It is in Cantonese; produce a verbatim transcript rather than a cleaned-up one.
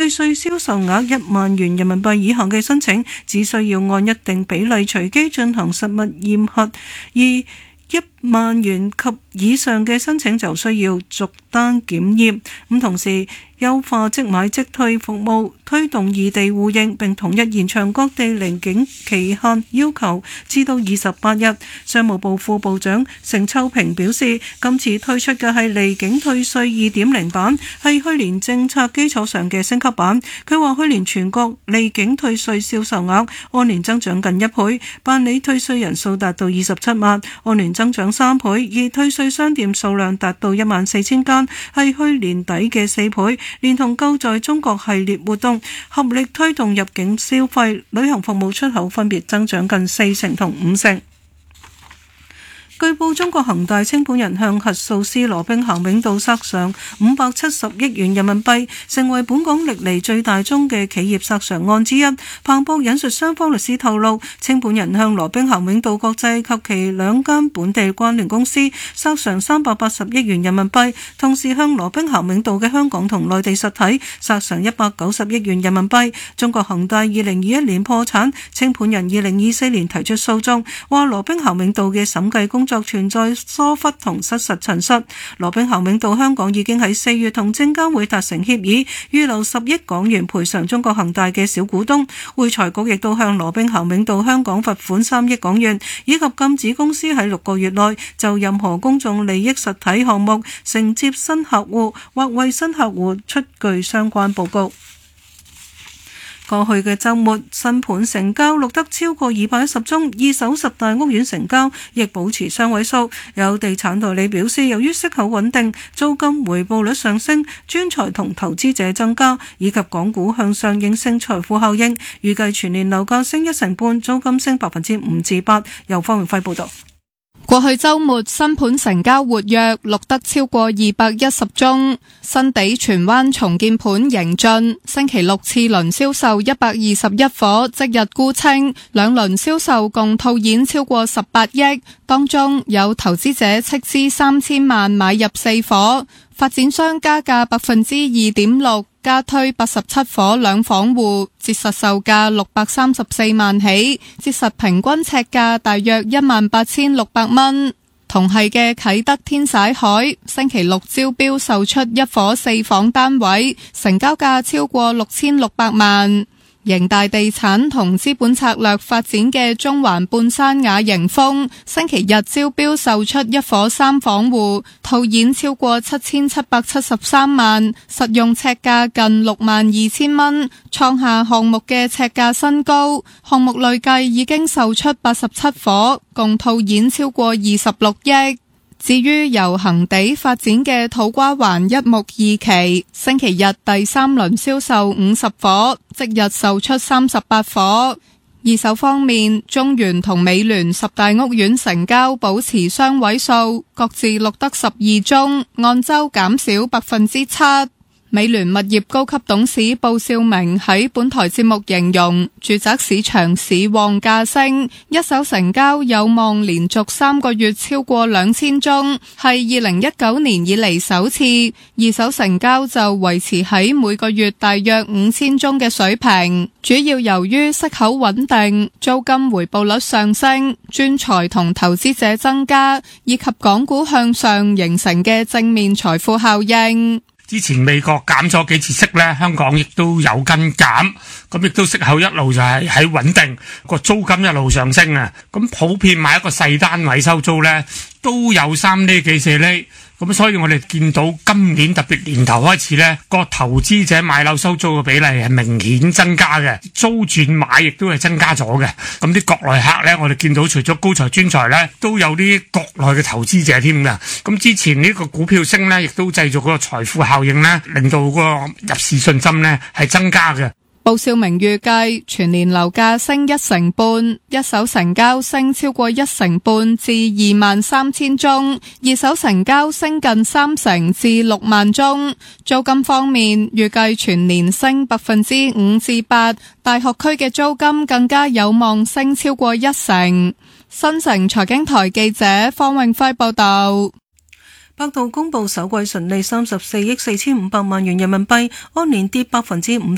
退稅銷售額一萬元人民幣以下嘅申請，只需要按一定比例隨機進行實物驗核，而一萬元及以上嘅申請就需要逐單檢驗。咁同時優化即買即退服務，推動異地互認，並統一延長各地離境期限要求至到二十八日。商務部副部長盛秋平表示，今次推出嘅係離境退稅二點零版，係去年政策基礎上嘅升級版。佢話去年全國離境退稅銷售額按年增長近一倍，辦理退稅人數達到二十七萬，按年增長三倍，而退稅商店數量達到一萬四千間，係去年底嘅四倍。連同購在中國系列活動，合力推動入境消費、旅行服務出口分別增長近四成同五成。據報，中國恒大清盤人向核數師羅兵咸永道索償五百七十億元人民幣，成為本港歷嚟最大宗嘅企業索償案之一。彭博引述雙方律師透露，清盤人向羅兵咸永道國際及其兩間本地關聯公司索償三百八十億元人民幣，同時向羅兵咸永道嘅香港同內地實體索償一百九十億元人民幣。中國恒大二零二一年破產，清盤人二零二四年提出訴訟，話羅兵咸永道嘅審計工作存在疏忽同失實陳述。羅兵咸永道香港已經喺四月同證監會達成協議，預留十億港元賠償中國恒大嘅小股東。會財局亦都向羅兵咸永道香港罰款三億港元，以及禁止公司喺六個月內就任何公眾利益實體項目承接新客戶或為新客戶出具相關報告。過去嘅週末，新盤成交錄得超過二百一十宗，二手十大屋苑成交亦保持雙位數。有地產代理表示，由於息口穩定、租金回報率上升、專才同投資者增加，以及港股向上應聲財富效應，預計全年樓價升一成半，租金升百分之五至八。由方永輝報導。 過去週末新盤成交活躍，錄得超過二百一十宗。新地荃灣重建盤盈進星期六次輪銷售一百二十一伙，即日沽清，兩輪銷售共套現超過十八億，當中有投資者斥資三千萬買入四伙，發展商加價百分之二點六，加推八十七伙兩房戶，折實售價六百三十四萬起，折實平均尺價大約一萬八千六百蚊。同係嘅啟德天璽海星期六招標售出一伙四房單位，成交價超過六千六百萬。盈大地產同資本策略發展嘅中環半山雅迎豐星期日招標售出一伙三房戶，套現超過七千七百七十三萬，實用尺價近六萬二千蚊，創下項目嘅尺價新高。項目累計已經售出八十七伙，共套現超過二十六億。至於由恒地發展嘅土瓜灣一木二期，星期日第三輪銷售五十伙，即日售出三十八伙。二手方面，中原同美聯十大屋苑成交保持雙位數，各自錄得十二宗，按周減少百分之七。美聯物業高級董事布少明喺本台節目形容，住宅市場市旺價升，一手成交有望連續三個月超過兩千宗，係二零一九年以嚟首次。二手成交就維持喺每個月大約五千宗嘅水平，主要由於息口穩定、租金回報率上升、專才同投資者增加，以及港股向上形成嘅正面財富效應。 之前美國減咗幾次息咧，香港亦都有跟減，咁亦都息口一路就係喺穩定，個租金一路上升啊！咁普遍買一個細單位收租咧，都有三厘幾四厘。咁所以我哋見到今年特別年頭開始呢個投資者買樓收租嘅比例係明顯增加嘅，租轉買亦都係增加咗嘅。咁啲國內客呢，我哋見到除咗高才專才呢，都有啲國內嘅投資者添㗎。咁之前呢個股票升呢，亦都製造嗰個財富效應呢，令到嗰個入市信心呢係增加嘅。 布少明預計全年樓價升一成半，一手成交升超過一成半至二萬三千宗，二手成交升近三成至六萬宗。租金方面，預計全年升百分之五至八，大學區嘅租金更加有望升超過一成。新城財經台記者方永輝報道。 百度公布首季純利三十四億四千五百萬元人民幣，按年跌百分之五。